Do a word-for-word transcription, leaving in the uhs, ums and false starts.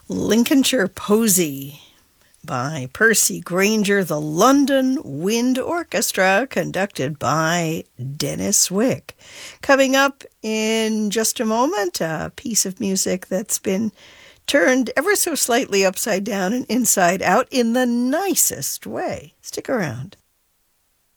Lincolnshire Posy by Percy Grainger, the London Wind Orchestra, conducted by Dennis Wick. Coming up in just a moment, a piece of music that's been turned ever so slightly upside down and inside out in the nicest way. Stick around.